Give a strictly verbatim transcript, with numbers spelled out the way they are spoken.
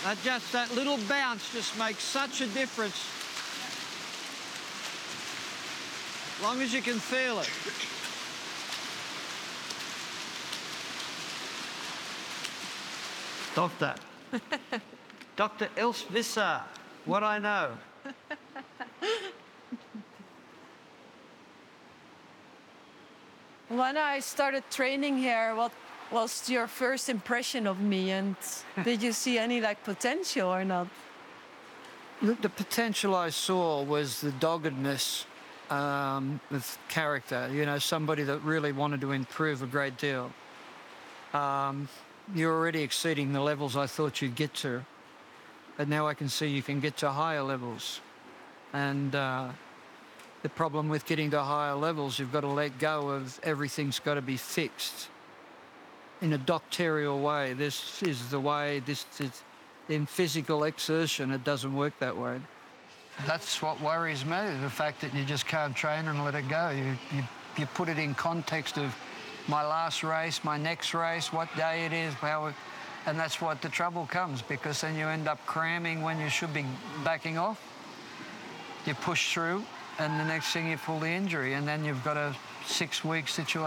That just, that little bounce just makes such a difference. As long as you can feel it. Doctor. Doctor Else Visser, what I know. When I started training here, what was your first impression of me, and did you see any like potential or not? The, the potential I saw was the doggedness um, of character, you know, somebody that really wanted to improve a great deal. Um, you're already exceeding the levels I thought you'd get to, but now I can see you can get to higher levels. And uh, the problem with getting to higher levels, you've got to let go of everything's got to be fixed. In a doctorial way, this is the way, this is, in physical exertion, it doesn't work that way. That's what worries me, the fact that you just can't train and let it go. You, you, you put it in context of my last race, my next race, what day it is, how it, and that's what the trouble comes, because then you end up cramming when you should be backing off. You push through, and the next thing you pull the injury, and then you've got a six-week situation.